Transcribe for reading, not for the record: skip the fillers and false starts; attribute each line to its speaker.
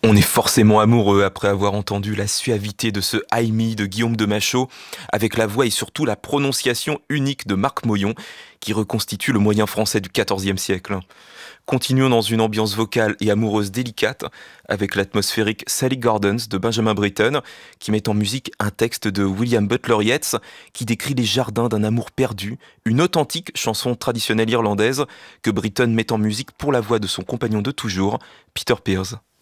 Speaker 1: On est forcément amoureux après avoir entendu la suavité de ce High Me de Guillaume de Machaut, avec la voix et surtout la prononciation unique de Marc Moyon, qui reconstitue le moyen français du XIVe siècle. Continuons dans une ambiance vocale et amoureuse délicate, avec l'atmosphérique Sally Gardens de Benjamin Britten, qui met en musique un texte de William Butler Yeats, qui décrit les jardins d'un amour perdu, une authentique chanson traditionnelle irlandaise que Britten met en musique pour la voix de son compagnon de toujours, Peter Pears.